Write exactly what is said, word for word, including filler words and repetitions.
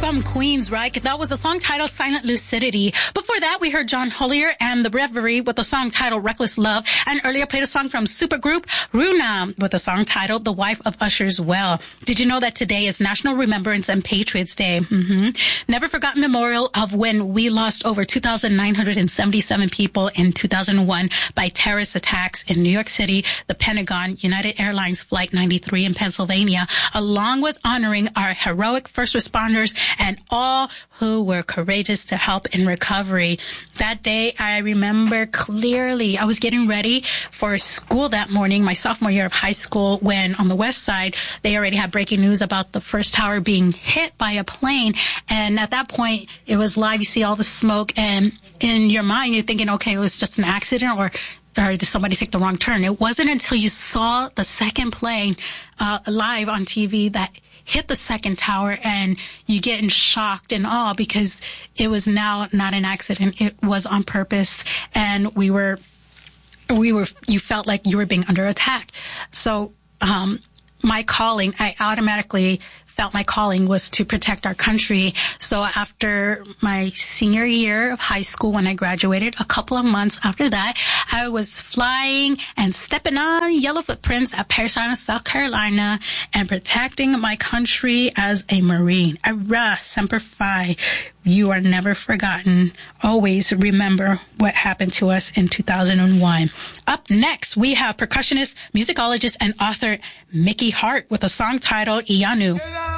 from Queens, right? That was the song titled Silent Lucidity. Before that, we heard John Hollier and The Reverie with the song titled Reckless Love. And earlier played a song from supergroup Runa with a song titled The Wife of Usher's Well. Did you know that today is National Remembrance and Patriots Day? Mm-hmm. Never forgotten memorial of when we lost over two thousand nine hundred seventy-seven people in two thousand one by terrorist attacks in New York City, the Pentagon, United Airlines Flight ninety-three in Pennsylvania, along with honoring our heroic first responders and all who were courageous to help in recovery. That day, I remember clearly, I was getting ready for school that morning, my sophomore year of high school, when on the west side, they already had breaking news about the first tower being hit by a plane. And at that point, it was live. You see all the smoke, and in your mind, you're thinking, okay, it was just an accident, or or did somebody take the wrong turn? It wasn't until you saw the second plane uh, live on T V that hit the second tower, and you get in shocked and awe because it was now not an accident. It was on purpose, and we were, we were, you felt like you were being under attack. So, um, my calling, I automatically felt my calling was to protect our country. So after my senior year of high school, when I graduated, a couple of months after that, I was flying and stepping on yellow footprints at Parris Island, South Carolina, and protecting my country as a Marine. Ara, Semper Fi. You are never forgotten. Always remember what happened to us in two thousand one. Up next, we have percussionist, musicologist, and author Mickey Hart with a song titled Iyanu.